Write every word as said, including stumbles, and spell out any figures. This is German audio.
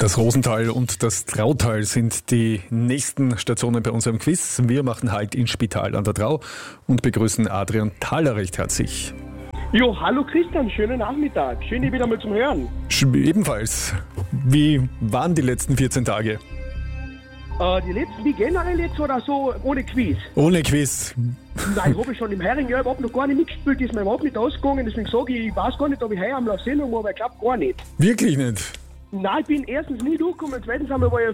Das Rosental und das Trautal sind die nächsten Stationen bei unserem Quiz. Wir machen Halt in Spital an der Trau und begrüßen Adrian Thaler recht herzlich. Jo, hallo Christian, schönen Nachmittag. Schön, dich wieder mal zum Hören. Ebenfalls. Wie waren die letzten vierzehn Tage? Äh, die letzten, wie generell jetzt oder so, ohne Quiz? Ohne Quiz. Nein, habe ich schon im Heringsjahr überhaupt noch gar nicht mitgespielt, ist mir überhaupt nicht ausgegangen, deswegen sage ich, ich weiß gar nicht, ob ich heuer einmal auf Sendung war, aber ich glaube gar nicht. Wirklich nicht? Nein, ich bin erstens nie durchgekommen, zweitens einmal war ich